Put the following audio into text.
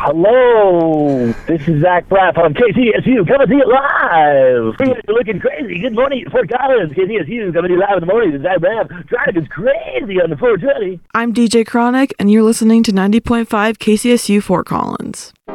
Hello, this is Zach Braff on KCSU coming to you live. You're looking crazy. Good morning, Fort Collins. KCSU coming to you live in the morning. This is Zach Braff driving us crazy on the 420. I'm DJ Chronic, and you're listening to 90.5 KCSU Fort Collins.